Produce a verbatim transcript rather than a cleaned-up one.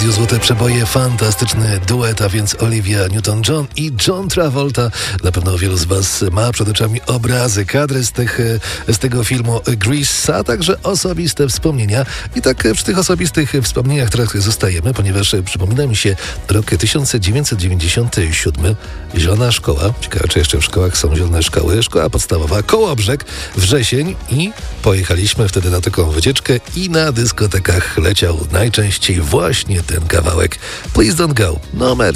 radiu Złote Przeboje, fantastyczny duet, a więc Olivia Newton-John i John Travolta. Na pewno wielu z was ma przed oczami obrazy, kadry z, tych, z tego filmu Grease, a także osobiste wspomnienia. I tak przy tych osobistych wspomnieniach teraz zostajemy, ponieważ przypomina mi się rok tysiąc dziewięćset dziewięćdziesiąty siódmy. Zielona szkoła. Ciekawe, czy jeszcze w szkołach są zielone szkoły. Szkoła podstawowa, Kołobrzeg, wrzesień i pojechaliśmy wtedy na taką wycieczkę i na dyskotekach leciał najczęściej właśnie ten kawałek Please Don't Go. Numer